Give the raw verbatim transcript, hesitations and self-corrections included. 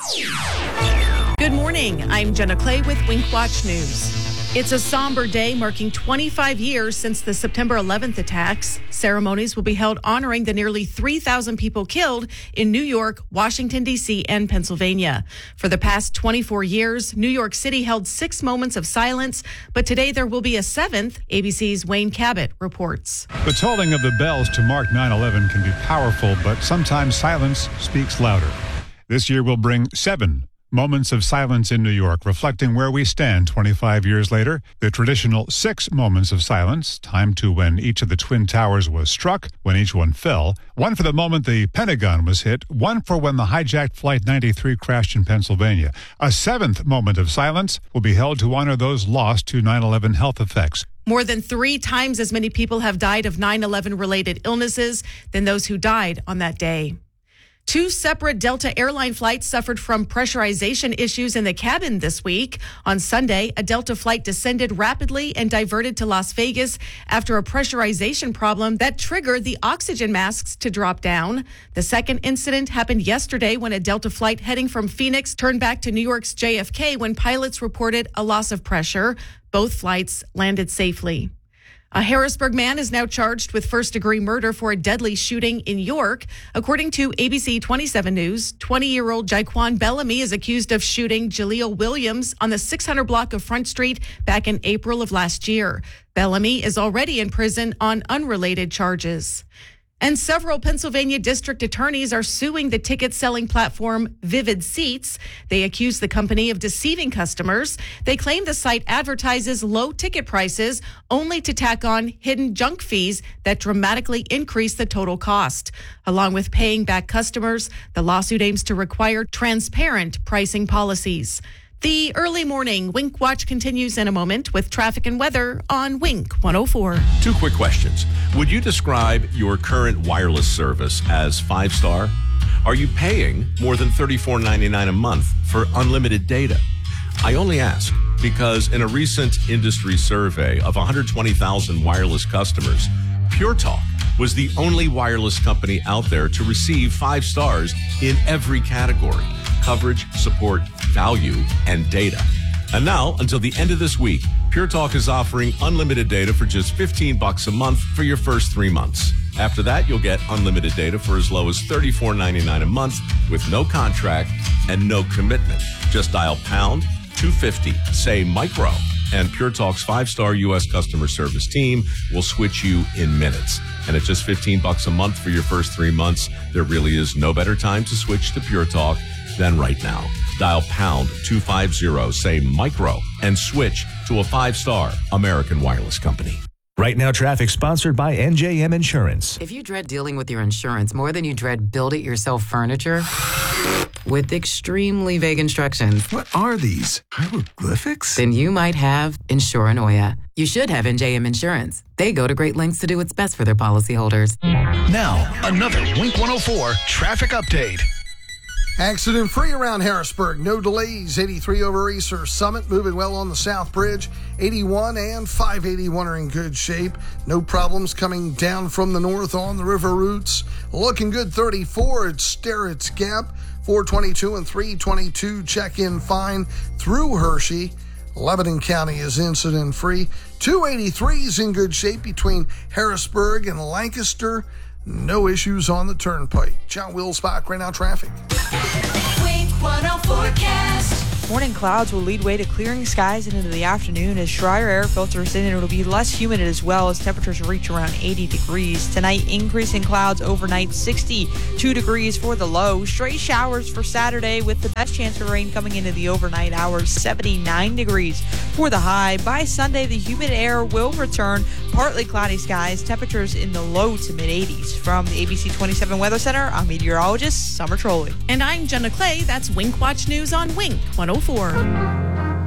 Good morning. I'm Jenna Clay with Wink Watch News. It's a somber day marking twenty-five years since the September eleventh attacks. Ceremonies will be held honoring the nearly three thousand people killed in New York, Washington, D C, and Pennsylvania. For the past twenty-four years, New York City held six moments of silence, but today there will be a seventh. A B C's Wayne Cabot reports. The tolling of the bells to mark nine eleven can be powerful, but sometimes silence speaks louder. This year will bring seven moments of silence in New York, reflecting where we stand twenty-five years later. The traditional six moments of silence, timed to when each of the Twin Towers was struck, when each one fell, one for the moment the Pentagon was hit, one for when the hijacked Flight ninety-three crashed in Pennsylvania. A seventh moment of silence will be held to honor those lost to nine eleven health effects. More than three times as many people have died of nine eleven related illnesses than those who died on that day. Two separate Delta airline flights suffered from pressurization issues in the cabin this week. On Sunday, a Delta flight descended rapidly and diverted to Las Vegas after a pressurization problem that triggered the oxygen masks to drop down. The second incident happened yesterday when a Delta flight heading from Phoenix turned back to New York's J F K when pilots reported a loss of pressure. Both flights landed safely. A Harrisburg man is now charged with first-degree murder for a deadly shooting in York. According to A B C twenty-seven News, twenty-year-old Jaquan Bellamy is accused of shooting Jaleel Williams on the six hundred block of Front Street back in April of last year. Bellamy is already in prison on unrelated charges. And several Pennsylvania district attorneys are suing the ticket-selling platform Vivid Seats. They accuse the company of deceiving customers. They claim the site advertises low ticket prices only to tack on hidden junk fees that dramatically increase the total cost. Along with paying back customers, the lawsuit aims to require transparent pricing policies. The early morning Wink Watch continues in a moment with traffic and weather on Wink one oh four. Two quick questions. Would you describe your current wireless service as five-star? Are you paying more than thirty-four ninety-nine a month for unlimited data? I only ask because in a recent industry survey of one hundred twenty thousand wireless customers, Pure Talk was the only wireless company out there to receive five stars in every category: coverage, support, value, and data. And now, until the end of this week, Pure Talk is offering unlimited data for just fifteen bucks a month for your first three months. After that, you'll get unlimited data for as low as thirty-four ninety-nine a month with no contract and no commitment. Just dial pound two fifty, say micro, and Pure Talk's five-star U S customer service team will switch you in minutes. And at just fifteen bucks a month for your first three months, there really is no better time to switch to Pure Talk than right now. Dial pound two fifty, say micro, and switch to a five-star American wireless company. Right Now Traffic, sponsored by N J M Insurance. If you dread dealing with your insurance more than you dread build-it-yourself furniture with extremely vague instructions, what are these? Hieroglyphics? Then you might have Insuranoia. You should have N J M Insurance. They go to great lengths to do what's best for their policyholders. Now, another Wink one oh four traffic update. Accident-free around Harrisburg. No delays. eighty-three over Easter Summit, moving well on the South Bridge. eighty-one and five eighty-one are in good shape. No problems coming down from the north on the river routes. Looking good thirty-four at Sterrett's Gap. four twenty-two and three twenty-two check-in fine through Hershey. Lebanon County is incident-free. two eighty-three is in good shape between Harrisburg and Lancaster. No issues on the turnpike. John Wilsbach, Right Now Traffic. Wink one oh forecast. Morning clouds will lead way to clearing skies and into the afternoon as drier air filters in, and it'll be less humid as well as temperatures reach around eighty degrees. Tonight, increasing clouds overnight, sixty-two degrees for the low. Stray showers for Saturday with the best chance of rain coming into the overnight hours, seventy-nine degrees for the high. By Sunday, the humid air will return, partly cloudy skies, temperatures in the low to mid eighties. From the A B C twenty-seven Weather Center, I'm meteorologist Summer Trolley. And I'm Jenna Clay. That's Wink Watch News on Wink one oh four.